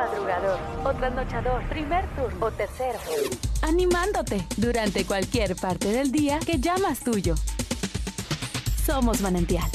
madrugador, o trasnochador, primer turno o tercero. Animándote durante cualquier parte del día que llamas tuyo. Somos Manantial,